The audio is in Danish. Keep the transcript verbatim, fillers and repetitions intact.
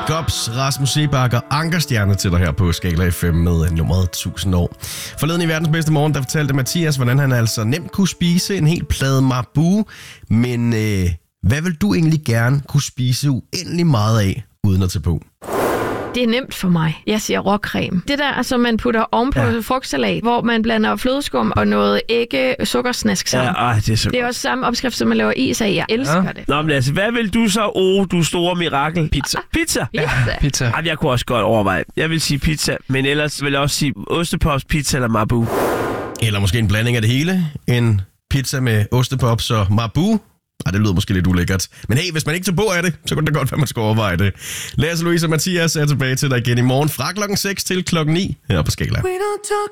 Gops, Rasmus Seebach og Ankerstjerne til dig her på Skala F M med nummeret tusind år. Forleden i Verdens Bedste Morgen, der fortalte Mathias, hvordan han altså nemt kunne spise en hel plade Marabou. Men øh, hvad vil du egentlig gerne kunne spise uendelig meget af, uden at tage på? Det er nemt for mig. Jeg siger råcreme. Det der, som man putter ovenpå ja. frugtsalat, hvor man blander flødeskum og noget ægge sukkersnask sammen. Ja, ej, det er så Det er også samme opskrift, som man laver is af. Jeg elsker ja. det. Nå, men altså, hvad vil du så, oh, du store mirakel? Pizza. Pizza? Ja, pizza. Ej, jeg kunne også godt overveje. Jeg vil sige pizza, men ellers vil jeg også sige ostepops, pizza eller Marabou. Eller måske en blanding af det hele. En pizza med ostepops og Marabou. Ej, det lyder måske lidt ulækkert. Men hey, hvis man ikke tager på af det, så kunne det godt være, man skal overveje det. Lasse, Louise og Mathias er tilbage til dig igen i morgen fra klokken seks til klokken ni her på Skala.